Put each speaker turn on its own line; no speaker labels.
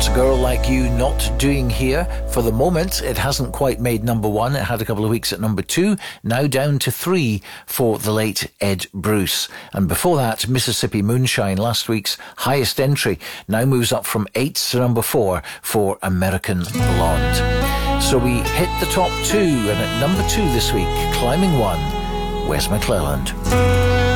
What's a Girl Like You Not Doing Here? For the moment, it hasn't quite made number one. It had a couple of weeks at number 2, now down to 3 for the late Ed Bruce. And before that, Mississippi Moonshine, last week's highest entry, now moves up from 8 to number 4 for American Blonde. So we hit the top 2, and at number 2 this week, climbing 1, Wes McClelland.